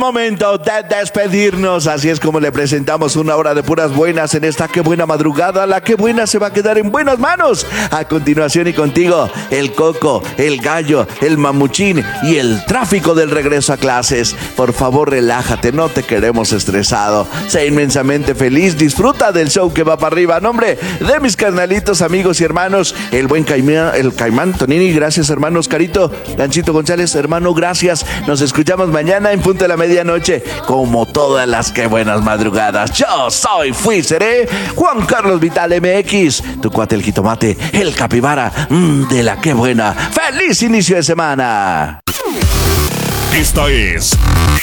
momento de despedirnos. Así es como le presentamos una hora de puras buenas en esta Qué Buena madrugada. La Qué Buena se va a quedar en buenas manos. A continuación y contigo, el Coco, el Gallo, el Mamuchín y el tráfico del regreso a clases. Por favor, relájate, no te queremos estresado. Sé inmensamente feliz, disfruta del show que va para arriba. A nombre de mis carnalitos, amigos y hermanos, el buen Caimán Tonini, gracias hermano. Oscarito, Ganchito González, hermano, gracias. Nos escuchamos mañana en punto de la medianoche, como todas las Qué Buenas madrugadas. Yo fui, seré Juan Carlos Vital MX, tu cuate el jitomate, el capibara de la Qué Buena. ¡Feliz inicio de semana! Esta es